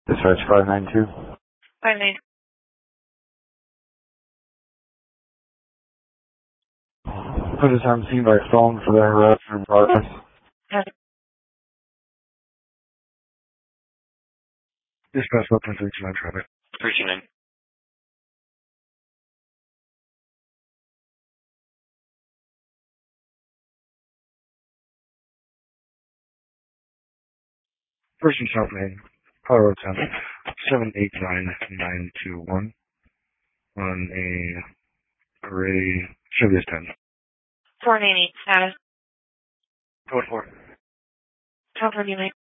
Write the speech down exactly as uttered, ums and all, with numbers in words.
Dispatch five nine two. Five nine. Put us on scene by phone for the harassment in progress. Dispatch one three two nine traffic. three two nine. Person South Main, Colorado ten, seven eight nine nine two one on a gray Chevy S ten. four nine eight status. Code four. How can you make?